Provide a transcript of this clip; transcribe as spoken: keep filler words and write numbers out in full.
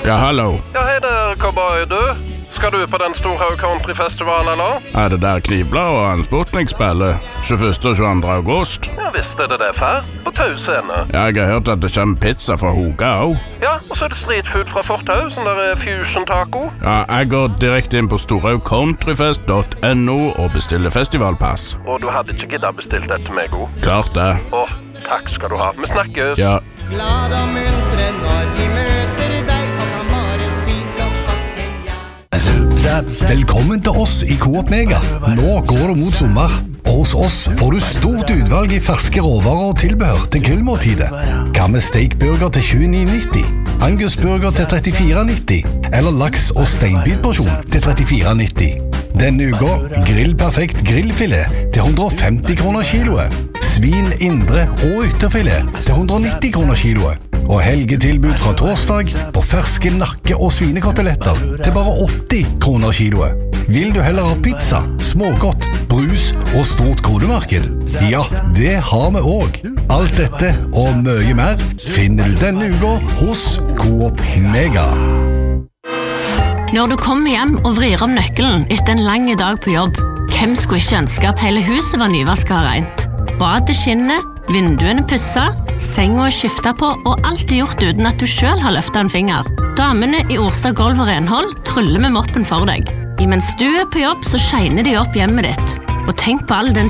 Ja, hallo. Ja, hej där, cowboy du. Ska du på den Storhaug Countryfestival, eller? Er det der Knibla og en Sputnik-spiller? tjueførste og tjueandre august? Ja, visst är det det, far. På Tausene. Ja, jeg har hørt at det kommer pizza fra Hoga også. Ja, og så er det street food fra Fortau, sånn der eh, fusion taco. Ja, jeg går direkte inn på storhaug countryfest punktum no og bestiller festivalpass. Og du hadde ikke giddet bestilt det til meg, god. Klart det. Åh, takk skal du ha. Vi snakkes. Ja. Glad og muntre når vi møter deg, og kan bare si lokkakken ja. Velkommen til oss i Coop Mega. Nå går det mot sommer. Og hos oss får du stort utvalg i ferske råvarer og tilbehør til grillmåltidet. Hva med steakburger til tjueni nitti? Angusburger til trettifire nitti? Eller laks- og steinbitporsjon til trettifire nitti? Denne uka, grillperfekt grillfilet til hundre og femti kroner kiloet. Svin, indre og ytterfilet til hundre og nitti kroner kiloet. Og helgetilbud fra torsdag på ferske nakke- og svinekoteletter til bare åtti kroner kiloet. Vil du heller ha pizza, smågodt, brus og stort kodemarked? Ja, det har vi også. Alt dette og mye mer finner du denne uka hos Coop Mega. Når du kommer hjem og vrir om nøkkelen etter en lang dag på jobb, hvem skulle ikke ønske at hele huset var nyvasket og rent? Badet skinner, vinduene pusset, senga er skiftet på, og alt er gjort uten at du selv har løftet en finger. Damene i Orstad Golv og Renhold tryller med moppen for deg. Imens du er på jobb, så skjeiner de opp hjemmet ditt. Og tenk på all den